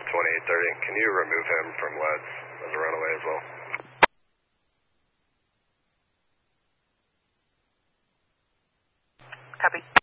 2830. Can you remove him from LEDs as a runaway as well? Copy.